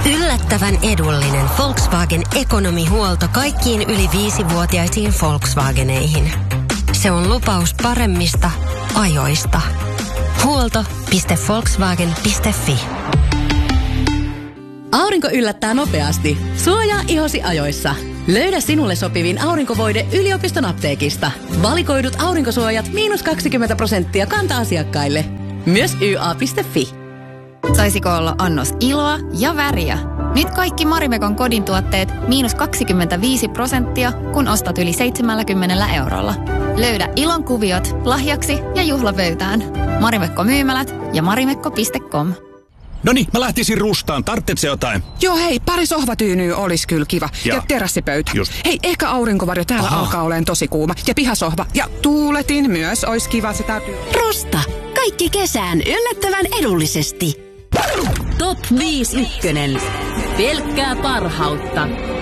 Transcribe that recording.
Yllättävän edullinen Volkswagen Economy-huolto kaikkiin yli 5-vuotiaisiin Volkswageneihin. Se on lupaus paremmista ajoista. Huolto.volkswagen.fi. Aurinko yllättää nopeasti. Suojaa ihosi ajoissa. Löydä sinulle sopivin aurinkovoide yliopiston apteekista. Valikoidut aurinkosuojat -20% kanta-asiakkaille. Myös YA.fi. Saisiko olla annos iloa ja väriä? Nyt kaikki Marimekon kodin tuotteet -25%, kun ostat yli 70 eurolla. Löydä ilon kuviot lahjaksi ja juhlavöytään. Marimekko myymälät ja marimekko.com. Noniin, mä lähtisin rustaan. Tarvitsetko jotain? Joo, hei, pari sohvatyynyä olisi kyllä kiva. Ja terassipöytä. Just. Hei, ehkä aurinkovarjo, täällä alkaa olemaan tosi kuuma. Ja pihasohva. Ja tuuletin myös, olisi kiva, se täytyy. Rusta. Kaikki kesään yllättävän edullisesti. Top 5 ykkönen. Pelkkää parhautta.